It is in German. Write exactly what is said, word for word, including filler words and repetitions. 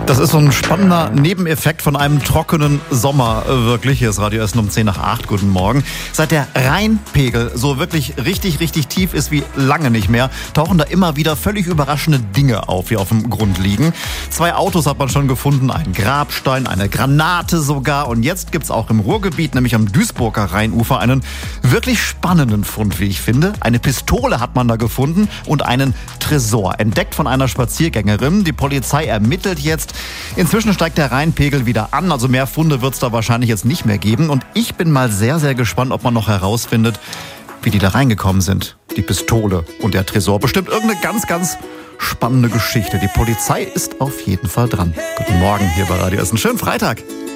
Das ist so ein spannender Nebeneffekt von einem trockenen Sommer, wirklich. Hier ist Radio Essen um zehn nach acht. Guten Morgen. Seit der Rheinpegel so wirklich richtig, richtig tief ist wie lange nicht mehr, tauchen da immer wieder völlig überraschende Dinge auf, die auf dem Grund liegen. Zwei Autos hat man schon gefunden, einen Grabstein, eine Granate sogar. Und jetzt gibt's auch im Ruhrgebiet, nämlich am Duisburger Rheinufer, einen wirklich spannenden Fund, wie ich finde. Eine Pistole hat man da gefunden und einen Tresor, entdeckt von einer Spaziergängerin. Die Polizei ermittelt jetzt. Inzwischen steigt der Rheinpegel wieder an, also mehr Funde wird es da wahrscheinlich jetzt nicht mehr geben. Und ich bin mal sehr, sehr gespannt, ob man noch herausfindet, wie die da reingekommen sind. Die Pistole und der Tresor. Bestimmt irgendeine ganz, ganz spannende Geschichte. Die Polizei ist auf jeden Fall dran. Guten Morgen hier bei Radio Essen. Schönen Freitag.